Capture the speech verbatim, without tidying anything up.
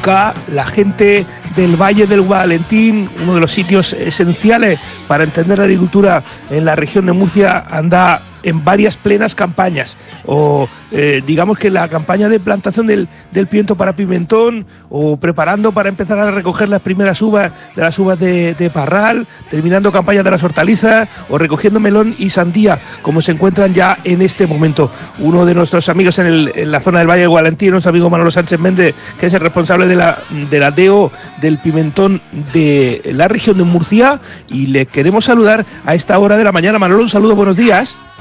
nunca la gente del Valle del Valentín, uno de los sitios esenciales para entender la agricultura en la región de Murcia, anda en varias plenas campañas, o eh, digamos que la campaña de plantación del, del pimiento para pimentón, o preparando para empezar a recoger las primeras uvas de las uvas de, de parral, terminando campañas de las hortalizas, o recogiendo melón y sandía, como se encuentran ya en este momento. Uno de nuestros amigos en, el, en la zona del Valle del Valentín, nuestro amigo Manolo Sánchez Méndez, que es el responsable de la, de la D O del pimentón de la región de Murcia, y le queremos saludar a esta hora de la mañana. Manolo, un saludo, buenos días.